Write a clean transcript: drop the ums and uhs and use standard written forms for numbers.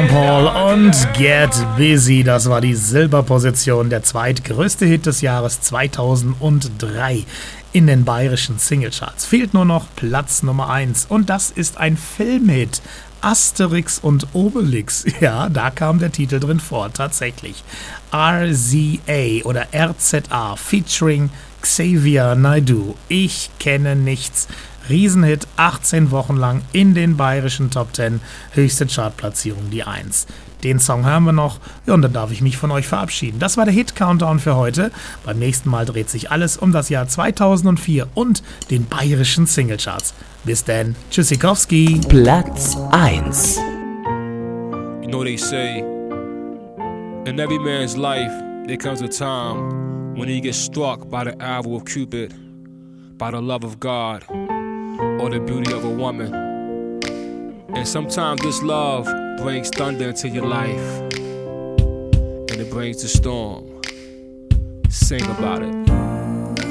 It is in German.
Sean Paul und Get Busy. Das war die Silberposition, der zweitgrößte Hit des Jahres 2003 in den bayerischen Singlecharts. Fehlt nur noch Platz Nummer 1 und das ist ein Filmhit. Asterix und Obelix, ja, da kam der Titel drin vor, tatsächlich. RZA oder RZA featuring Xavier Naidoo. Ich kenne nichts. Riesenhit, 18 Wochen lang in den bayerischen Top 10, höchste Chartplatzierung die 1. Den Song hören wir noch, ja, und dann darf ich mich von euch verabschieden. Das war der Hit-Countdown für heute. Beim nächsten Mal dreht sich alles um das Jahr 2004 und den bayerischen Singlecharts. Bis dann, Tschüssikowski. Platz 1. You know they say, in every man's life, there comes a time when he gets struck by the arrow of Cupid, by the love of God, or the beauty of a woman. And sometimes this love brings thunder into your life, and it brings the storm. Sing about it.